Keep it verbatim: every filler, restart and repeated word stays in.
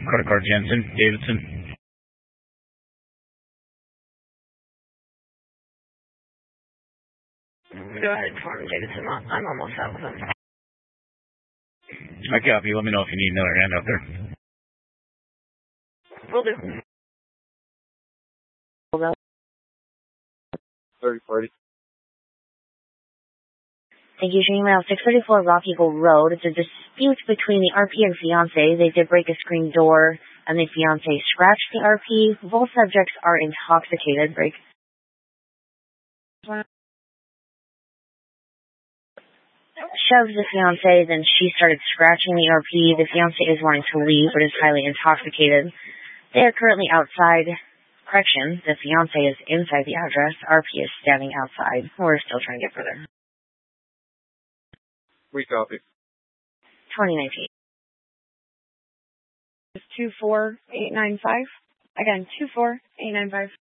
Credit card Jensen, Davidson. Go ahead, Farm Davidson. I'm almost out with them. I copy. Let me know if you need another hand out there. Will do. thirty forty. Thank you, email six thirty-four Rock Eagle Road. It's a dispute between the R P and fiancé. They did break a screen door, and the fiancé scratched the R P. Both subjects are intoxicated. Break. Shoves the fiancé, then she started scratching the R P. The fiancé is wanting to leave, but is highly intoxicated. They are currently outside. Correction, the fiancé is inside the address. R P is standing outside. We're still trying to get further. We copy. twenty nineteen. two four eight nine five. Again, two four eight nine five.